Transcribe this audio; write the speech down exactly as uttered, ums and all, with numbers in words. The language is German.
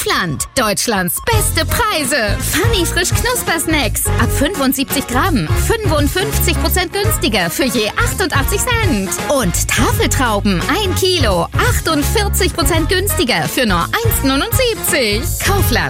Kaufland. Deutschlands beste Preise. Funny frisch Knuspersnacks. Ab fünfundsiebzig Gramm. fünfundfünfzig Prozent günstiger für je achtundachtzig Cent. Und Tafeltrauben. ein Kilo. achtundvierzig Prozent günstiger für nur eins neunundsiebzig. Kaufland.